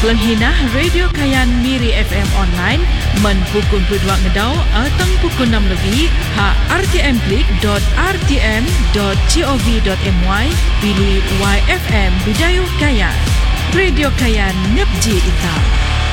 Pelenghinah Radio Kayan Miri FM online men pukul 2 ngedau atau pukul 6 lebih ha rtmklik.rtm.gov.my pilih YFM Bidayuh Kayan. Radio Kayan Nepji Ita.